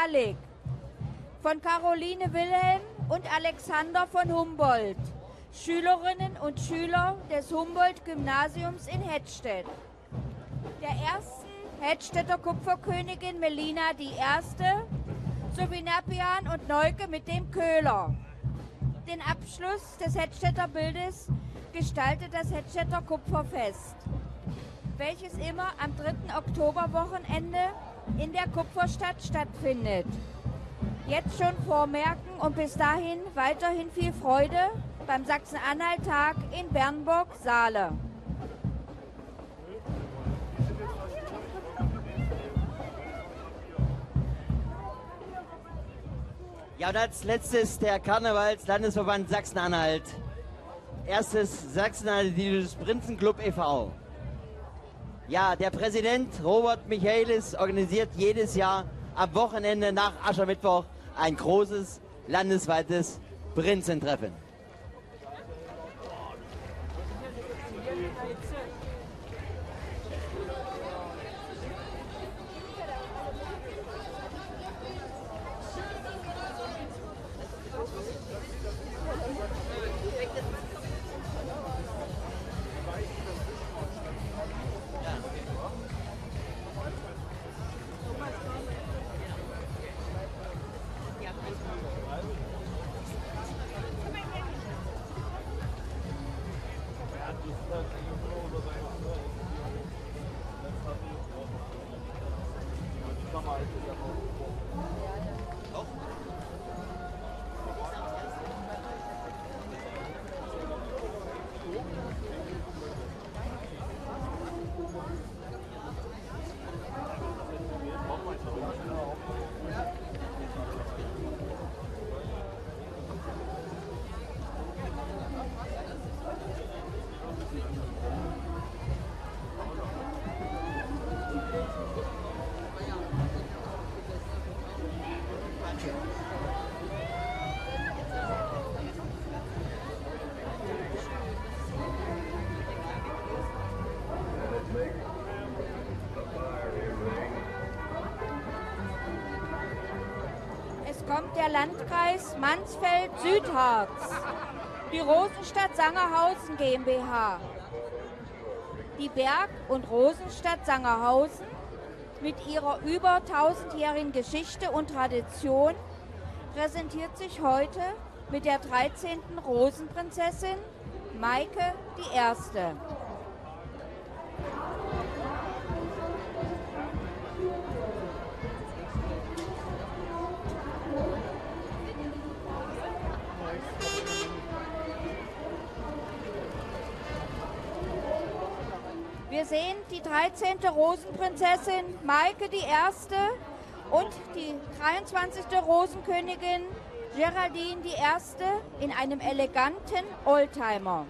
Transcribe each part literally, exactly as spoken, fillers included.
Kalik, von Caroline Wilhelm und Alexander von Humboldt, Schülerinnen und Schüler des Humboldt-Gymnasiums in Hettstedt. Der ersten Hettstedter Kupferkönigin Melina die Erste sowie Napian und Neuke mit dem Köhler. Den Abschluss des Hettstedter Bildes gestaltet das Hettstedter Kupferfest, welches immer am dritten Oktoberwochenende in der Kupferstadt stattfindet. Jetzt schon vormerken und bis dahin weiterhin viel Freude beim Sachsen-Anhalt-Tag in Bernburg-Saale. Ja, und als letztes der Karnevals-Landesverband Sachsen-Anhalt. Erstes Sachsen-Anhaltisches Prinzenclub e V Ja, der Präsident Robert Michaelis organisiert jedes Jahr am Wochenende nach Aschermittwoch ein großes landesweites Prinzentreffen. Kommt der Landkreis Mansfeld-Südharz, die Rosenstadt Sangerhausen GmbH, die Berg- und Rosenstadt Sangerhausen mit ihrer über tausendjährigen Geschichte und Tradition präsentiert sich heute mit der dreizehnten Rosenprinzessin Maike die Erste. Wir sehen die dreizehnte Rosenprinzessin Maike die Erste und die dreiundzwanzigste Rosenkönigin Geraldine die Erste in einem eleganten Oldtimer.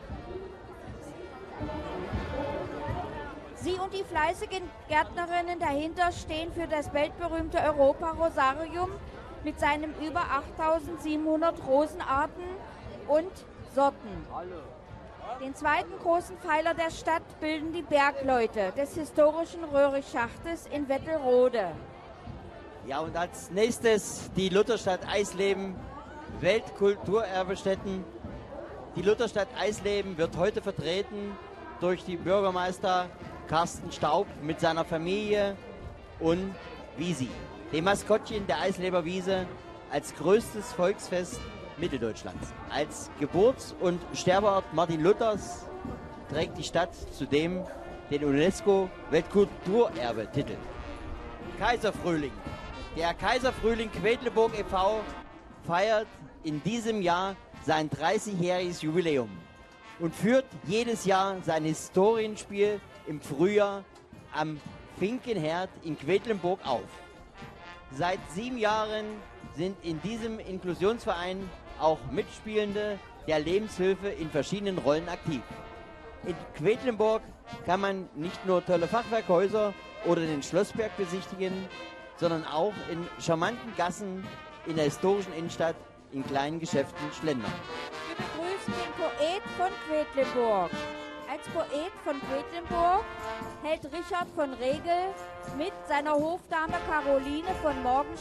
Sie und die fleißigen Gärtnerinnen dahinter stehen für das weltberühmte Europa-Rosarium mit seinen über achttausendsiebenhundert Rosenarten und Sorten. Den zweiten großen Pfeiler der Stadt bilden die Bergleute des historischen Röhrichschachtes in Wettelrode. Ja, und als nächstes die Lutherstadt Eisleben, Weltkulturerbestätten. Die Lutherstadt Eisleben wird heute vertreten durch die Bürgermeister Carsten Staub mit seiner Familie und Wiesi, dem Maskottchen der Eisleber Wiese, als größtes Volksfest Mitteldeutschlands. Als Geburts- und Sterbeort Martin Luthers trägt die Stadt zudem den UNESCO-Weltkulturerbe-Titel. Kaiserfrühling. Der Kaiserfrühling Quedlinburg e V feiert in diesem Jahr sein dreißigjähriges Jubiläum und führt jedes Jahr sein Historienspiel im Frühjahr am Finkenherd in Quedlinburg auf. Seit sieben Jahren sind in diesem Inklusionsverein auch Mitspielende der Lebenshilfe in verschiedenen Rollen aktiv. In Quedlinburg kann man nicht nur tolle Fachwerkhäuser oder den Schlossberg besichtigen, sondern auch in charmanten Gassen in der historischen Innenstadt in kleinen Geschäften schlendern. Wir begrüßen den Poet von Quedlinburg. Als Poet von Quedlinburg hält Richard von Regel mit seiner Hofdame Caroline von Morgenstern